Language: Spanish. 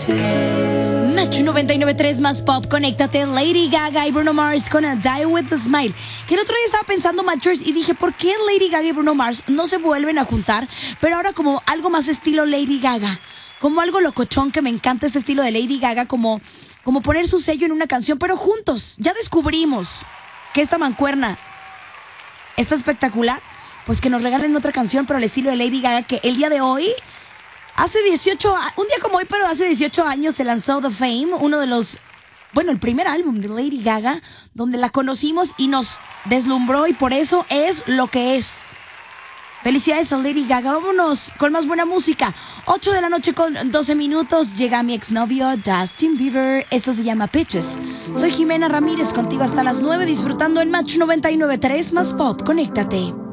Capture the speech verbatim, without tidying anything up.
Match noventa y nueve punto tres más pop, conéctate. Lady Gaga y Bruno Mars con A Die With A Smile. Que el otro día estaba pensando, Matchers, y dije, ¿por qué Lady Gaga y Bruno Mars no se vuelven a juntar? Pero ahora como algo más estilo Lady Gaga. Como algo locochón, que me encanta este estilo de Lady Gaga, como, como poner su sello en una canción, pero juntos. Ya descubrimos que esta mancuerna está espectacular. Pues que nos regalen otra canción, pero al estilo de Lady Gaga, que el día de hoy... Hace dieciocho, un día como hoy, pero hace dieciocho años se lanzó The Fame, uno de los, bueno, el primer álbum de Lady Gaga, donde la conocimos y nos deslumbró, y por eso es lo que es. Felicidades a Lady Gaga. Vámonos con más buena música. ocho de la noche con doce minutos. Llega mi exnovio Justin Bieber. Esto se llama Pitches. Soy Jimena Ramírez, contigo hasta las nueve, disfrutando en Match noventa y nueve punto tres más pop. Conéctate.